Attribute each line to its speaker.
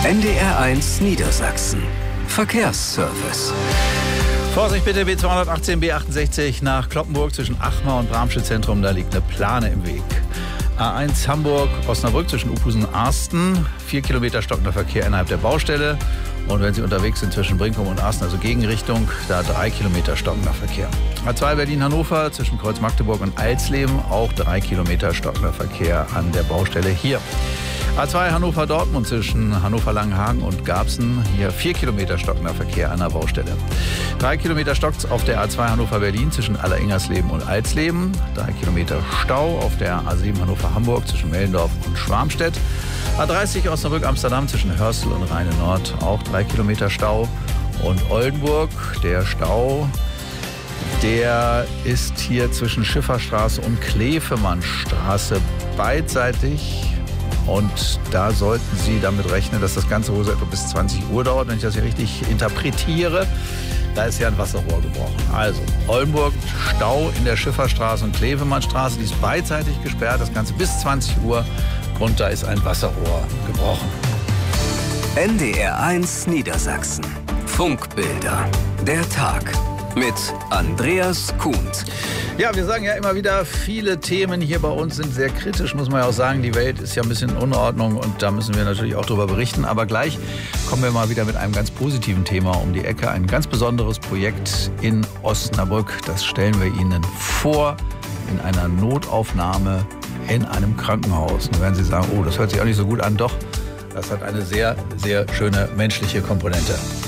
Speaker 1: NDR1 Niedersachsen. Verkehrsservice.
Speaker 2: Vorsicht bitte, B218, B68 nach Cloppenburg zwischen Achmar und Bramsche-Zentrum. Da liegt eine Plane im Weg. A1 Hamburg-Osnabrück zwischen Uphusen und Arsten. 4 Kilometer stockender Verkehr innerhalb der Baustelle. Und wenn Sie unterwegs sind zwischen Brinkum und Arsten, also Gegenrichtung, da 3 Kilometer stockender Verkehr. A2 Berlin-Hannover zwischen Kreuz Magdeburg und Alsleben, auch 3 Kilometer stockender Verkehr an der Baustelle hier. A2 Hannover-Dortmund zwischen Hannover-Langenhagen und Garbsen, hier 4 Kilometer stockender Verkehr an der Baustelle. 3 Kilometer stockt auf der A2 Hannover-Berlin zwischen Alleringers-Leben und Alsleben. 3 Kilometer Stau auf der A7 Hannover-Hamburg zwischen Mellendorf und Schwarmstedt. A30 Osnabrück-Amsterdam zwischen Hörstel und Rheine-Nord, auch 3 Kilometer Stau. Und Oldenburg, der Stau, der ist hier zwischen Schifferstraße und Klefemannstraße beidseitig. Und da sollten Sie damit rechnen, dass das Ganze wohl so etwa bis 20 Uhr dauert, wenn ich das hier richtig interpretiere. Da ist ja ein Wasserrohr gebrochen. Also Oldenburg, Stau in der Schifferstraße und Klefemannstraße, die ist beidseitig gesperrt, das Ganze bis 20 Uhr. Und da ist ein Wasserrohr gebrochen.
Speaker 1: NDR1 Niedersachsen. Funkbilder. Der Tag. Mit Andreas Kuhnt.
Speaker 2: Ja, wir sagen ja immer wieder, viele Themen hier bei uns sind sehr kritisch, muss man ja auch sagen. Die Welt ist ja ein bisschen in Unordnung und da müssen wir natürlich auch drüber berichten. Aber gleich kommen wir mal wieder mit einem ganz positiven Thema um die Ecke. Ein ganz besonderes Projekt in Osnabrück. Das stellen wir Ihnen vor in einer Notaufnahme in einem Krankenhaus. Und werden Sie sagen, oh, das hört sich auch nicht so gut an. Doch, das hat eine sehr, sehr schöne menschliche Komponente.